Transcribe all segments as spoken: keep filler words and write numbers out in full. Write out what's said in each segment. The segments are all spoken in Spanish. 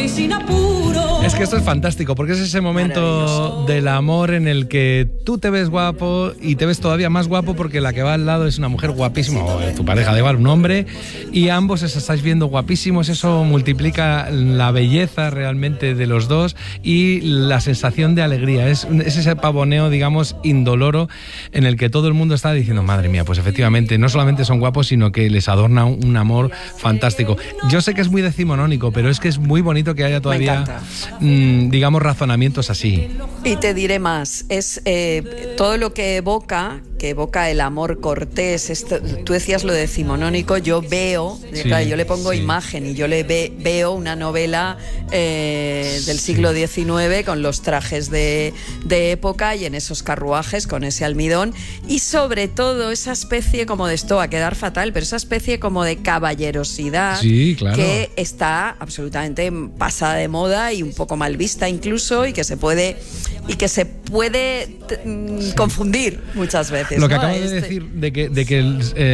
sin apuro. Es que esto es fantástico, porque es ese momento del amor en el que tú te ves guapo y te ves todavía más guapo porque la que va al lado es una mujer guapísima, o tu pareja, da igual, un hombre, y ambos os estáis viendo guapísimos. Eso multiplica la belleza realmente de los dos y la sensación de alegría. Es, es ese pavoneo, digamos, indoloro en el que todo el mundo está diciendo, madre mía, pues efectivamente, no solamente son guapos, sino que les adorna un, un amor fantástico. Yo sé que es muy decimonónico, pero es que es muy bonito que haya todavía, mmm, digamos, razonamientos así. Y te diré más, es eh, todo lo que evoca, que evoca el amor cortés. Esto, tú decías lo decimonónico, yo veo, sí, claro, yo le pongo sí. imagen y yo le ve, veo una novela eh, del siglo diecinueve con los trajes de, de época y en esos carruajes con ese almidón y sobre todo esa especie como de esto va a quedar fatal, pero esa especie como de caballerosidad sí, claro. que está absolutamente pasada de moda y un poco mal vista incluso y que se puede y que se puede t- confundir muchas veces. Lo que ¿no? acabo este... de decir de que, de que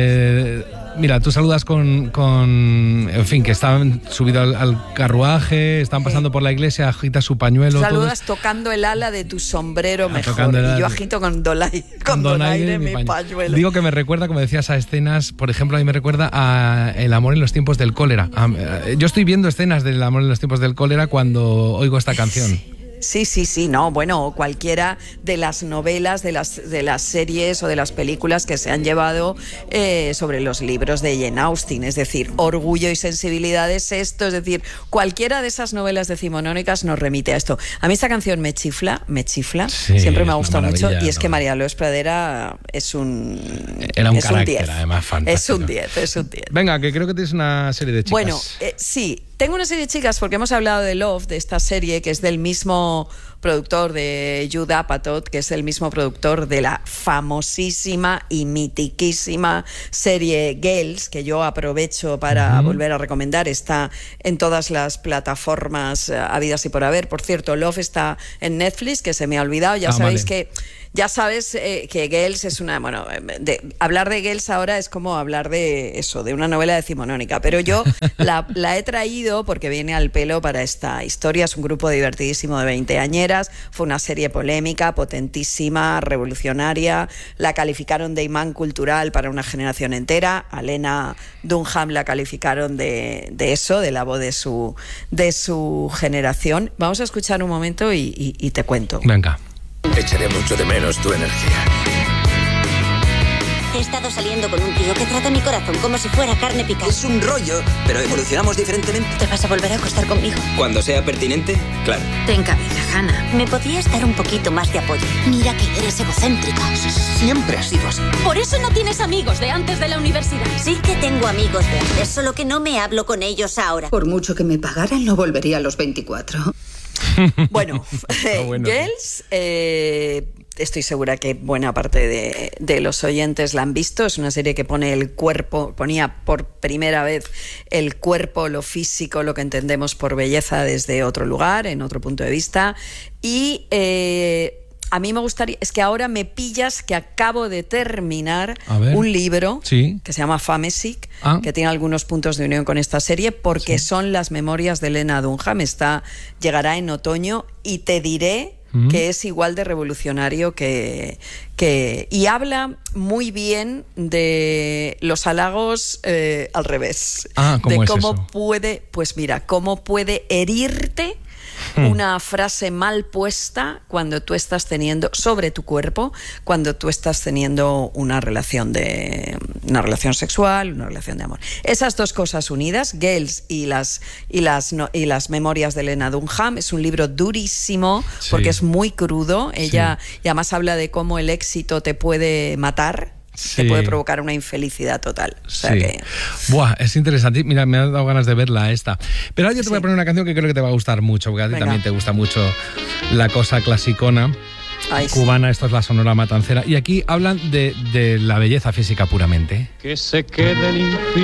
eh, mira, tú saludas con, con en fin, que están subidos al, al carruaje, están pasando sí. por la iglesia, agita su pañuelo. Saludas todos... tocando el ala de tu sombrero ah, mejor. El... Y yo agito con donaire, con, con donaire, donaire mi pañuelo. pañuelo. Digo que me recuerda, como decías, a escenas, por ejemplo, a mí me recuerda a El amor en los tiempos del cólera. Yo estoy viendo escenas del amor en los tiempos del cólera cuando oigo esta canción. Sí, sí, sí, no, bueno, cualquiera de las novelas, de las, de las series o de las películas que se han llevado eh, sobre los libros de Jane Austen, es decir, Orgullo y Sensibilidad es esto, es decir, cualquiera de esas novelas decimonónicas nos remite a esto. A mí esta canción me chifla, me chifla, sí, siempre me ha gustado mucho y es ¿no? que María Lourdes Pradera es un... Era un es carácter, un además, fantástico. Es un diez, es un diez. Venga, que creo que tienes una serie de chicas. Bueno, eh, sí. Tengo una serie de chicas porque hemos hablado de Love, de esta serie que es del mismo productor de Judd Apatow, que es el mismo productor de la famosísima y mitiquísima serie Girls, que yo aprovecho para uh-huh. volver a recomendar. Está en todas las plataformas uh, habidas y por haber. Por cierto, Love está en Netflix, que se me ha olvidado. Ya ah, sabéis vale. que... Ya sabes eh, que Girls es una... Bueno, de, hablar de Girls ahora es como hablar de eso, de una novela decimonónica, pero yo la, la he traído porque viene al pelo para esta historia. Es un grupo divertidísimo de veinteañeras, fue una serie polémica, potentísima, revolucionaria, la calificaron de imán cultural para una generación entera. A Lena Dunham la calificaron de, de eso, de la voz de su, de su generación. Vamos a escuchar un momento y, y, y te cuento. Venga. Echaré mucho de menos tu energía. He estado saliendo con un tío que trata mi corazón como si fuera carne picada. Es un rollo, pero evolucionamos diferentemente. ¿Te vas a volver a acostar conmigo? Cuando sea pertinente, claro. Ten cabeza, Hannah. ¿Me podrías dar un poquito más de apoyo? Mira que eres egocéntrica. Siempre ha sido así. Por eso no tienes amigos de antes de la universidad. Sí que tengo amigos de antes, solo que no me hablo con ellos ahora. Por mucho que me pagaran, no volvería a los veinticuatro. Bueno, eh, bueno. Girls, eh, estoy segura que buena parte de, de los oyentes la han visto. Es una serie que pone el cuerpo, ponía por primera vez el cuerpo, lo físico, lo que entendemos por belleza desde otro lugar, en otro punto de vista. Y eh, a mí me gustaría, es que ahora me pillas que acabo de terminar un libro sí. que se llama Famesic, ah. que tiene algunos puntos de unión con esta serie, porque sí. son las memorias de Lena Dunham. Está, llegará en otoño y te diré mm. que es igual de revolucionario que, que... Y habla muy bien de los halagos eh, al revés. Ah, ¿cómo de es cómo eso? puede, pues mira, cómo puede herirte una frase mal puesta cuando tú estás teniendo sobre tu cuerpo, cuando tú estás teniendo una relación de una relación sexual, una relación de amor. Esas dos cosas unidas, Girls y las y las no, y las memorias de Lena Dunham, es un libro durísimo sí. porque es muy crudo. Ella sí. y además habla de cómo el éxito te puede matar. Sí. Te puede provocar una infelicidad total. O sea sí. que... Buah, es interesante. Mira, me ha dado ganas de verla esta. Pero ahora yo te sí. voy a poner una canción que creo que te va a gustar mucho, porque a ti Venga. también te gusta mucho la cosa clasicona. Ay, cubana, sí. Esto es la Sonora Matancera. Y aquí hablan de, de la belleza física puramente. Que se quede el infierno.